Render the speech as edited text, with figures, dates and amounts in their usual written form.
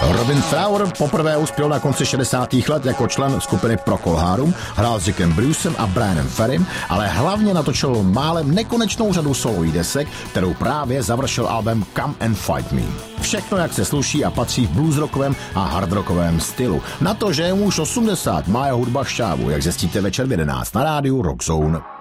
Robin Trower poprvé uspěl na konci 60. let jako člen skupiny Procol Harum, hrál s Jackem Brucem a Brianem Ferrym, ale hlavně natočil málem nekonečnou řadu solových desek, kterou právě završil album Come and Fight Me. Všechno, jak se sluší a patří v bluesrockovém a hardrockovém stylu. Na to, že je mu už 80, má jeho hudba šťávu, jak zjistíte večer v 11 na rádiu Rock Zone.